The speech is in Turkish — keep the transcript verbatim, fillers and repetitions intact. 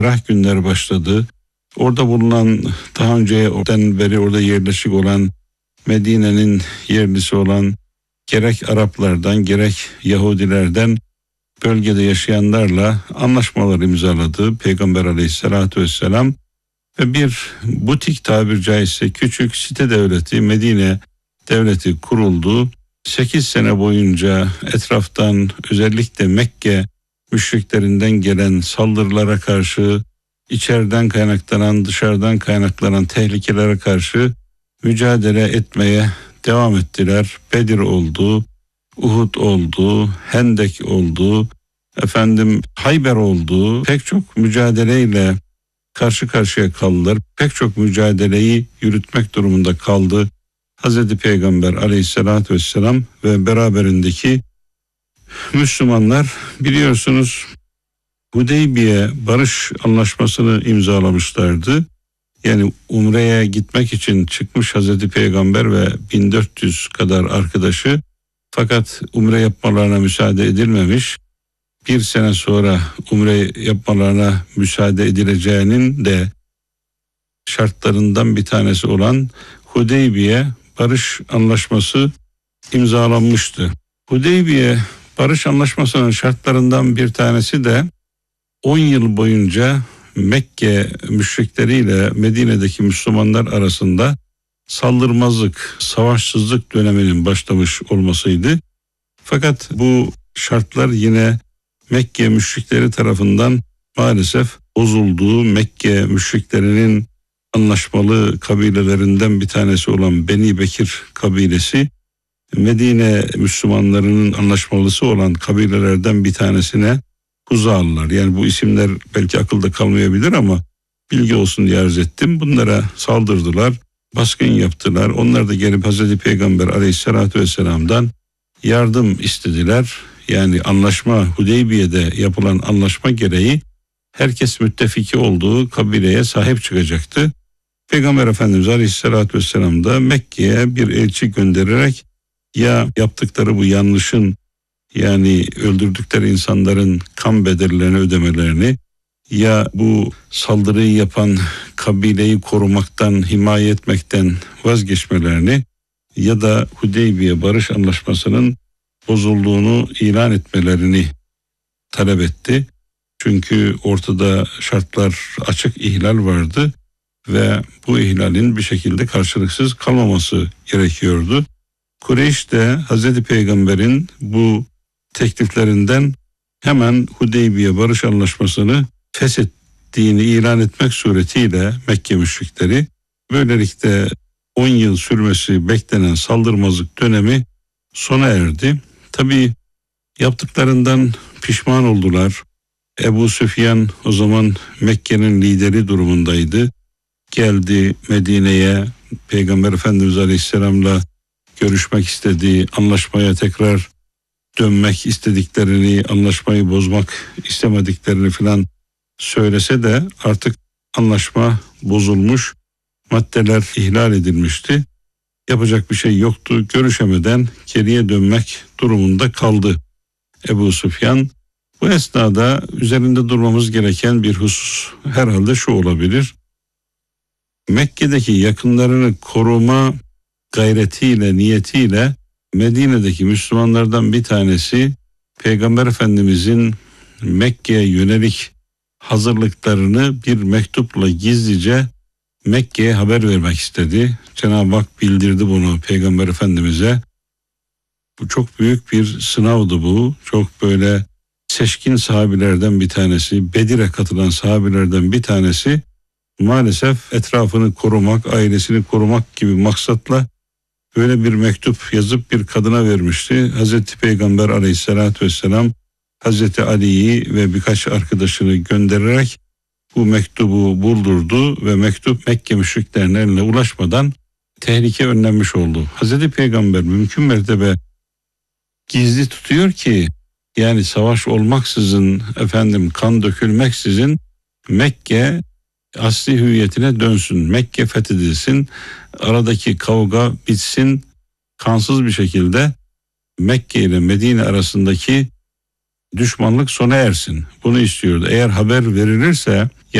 Ferah günler başladı. Orada bulunan, daha önceden beri orada yerleşik olan, Medine'nin yerlisi olan gerek Araplardan gerek Yahudilerden bölgede yaşayanlarla anlaşmalar imzaladı Peygamber Aleyhisselatü Vesselam ve bir butik, tabir caizse küçük site devleti, Medine devleti kuruldu. sekiz sene boyunca etraftan, özellikle Mekke müşriklerinden gelen saldırılara karşı, içeriden kaynaklanan, dışarıdan kaynaklanan tehlikelere karşı mücadele etmeye devam ettiler. Bedir oldu, Uhud oldu, Hendek oldu, efendim Hayber oldu. Pek çok mücadeleyle karşı karşıya kaldılar. Pek çok mücadeleyi yürütmek durumunda kaldı Hazreti Peygamber Aleyhisselatü Vesselam ve beraberindeki Müslümanlar. Biliyorsunuz Hudeybiye barış anlaşmasını imzalamışlardı. Yani Umre'ye gitmek için çıkmış Hazreti Peygamber ve bin dört yüz kadar arkadaşı, fakat Umre yapmalarına müsaade edilmemiş. Bir sene sonra Umre yapmalarına müsaade edileceğinin de şartlarından bir tanesi olan Hudeybiye barış anlaşması imzalanmıştı. Hudeybiye barış anlaşmasının şartlarından bir tanesi de on yıl boyunca Mekke müşrikleriyle Medine'deki Müslümanlar arasında saldırmazlık, savaşsızlık döneminin başlamış olmasıydı. Fakat bu şartlar yine Mekke müşrikleri tarafından maalesef bozuldu. Mekke müşriklerinin anlaşmalı kabilelerinden bir tanesi olan Beni Bekir kabilesi, Medine Müslümanlarının anlaşmalısı olan kabilelerden bir tanesine Huzalılar. Yani bu isimler belki akılda kalmayabilir ama bilgi olsun diye arz ettim. Bunlara saldırdılar, baskın yaptılar. Onlar da gelip Hazreti Peygamber Aleyhisselatü Vesselam'dan yardım istediler. Yani anlaşma, Hudeybiye'de yapılan anlaşma gereği herkes müttefiki olduğu kabileye sahip çıkacaktı. Peygamber Efendimiz Aleyhisselatü Vesselam da Mekke'ye bir elçi göndererek ya yaptıkları bu yanlışın, yani öldürdükleri insanların kan bedellerini ödemelerini, ya bu saldırıyı yapan kabileyi korumaktan, himaye etmekten vazgeçmelerini, ya da Hudeybiye barış anlaşmasının bozulduğunu ilan etmelerini talep etti. Çünkü ortada şartlar, açık ihlal vardı ve bu ihlalin bir şekilde karşılıksız kalmaması gerekiyordu. Kureyş de Hazreti Peygamber'in bu tekliflerinden hemen Hudeybiye barış anlaşmasını feshettiğini ilan etmek suretiyle Mekke müşrikleri, böylelikle on yıl sürmesi beklenen saldırmazlık dönemi sona erdi. Tabii yaptıklarından pişman oldular. Ebu Süfyan o zaman Mekke'nin lideri durumundaydı. Geldi Medine'ye, Peygamber Efendimiz Aleyhisselam'la görüşmek istediği, anlaşmaya tekrar dönmek istediklerini, anlaşmayı bozmak istemediklerini filan söylese de artık anlaşma bozulmuş, maddeler ihlal edilmişti. Yapacak bir şey yoktu. Görüşemeden geriye dönmek durumunda kaldı Ebu Süfyan. Bu esnada üzerinde durmamız gereken bir husus herhalde şu olabilir: Mekke'deki yakınlarını koruma gayretiyle, niyetiyle Medine'deki Müslümanlardan bir tanesi Peygamber Efendimizin Mekke'ye yönelik hazırlıklarını bir mektupla gizlice Mekke'ye haber vermek istedi. Cenab-ı Hak bildirdi bunu Peygamber Efendimiz'e. Bu çok büyük bir sınavdı bu. Çok böyle seçkin sahabilerden bir tanesi, Bedir'e katılan sahabilerden bir tanesi maalesef etrafını korumak, ailesini korumak gibi maksatla böyle bir mektup yazıp bir kadına vermişti. Hazreti Peygamber Aleyhisselatü Vesselam Hazreti Ali'yi ve birkaç arkadaşını göndererek bu mektubu buldurdu ve mektup Mekke müşriklerinin eline ulaşmadan tehlike önlenmiş oldu. Hazreti Peygamber mümkün mertebe gizli tutuyor ki, yani savaş olmaksızın, efendim kan dökülmeksizin Mekke asli hüviyetine dönsün. Mekke fethedilsin, aradaki kavga bitsin, kansız bir şekilde Mekke ile Medine arasındaki düşmanlık sona ersin. Bunu istiyordu. Eğer haber verilirse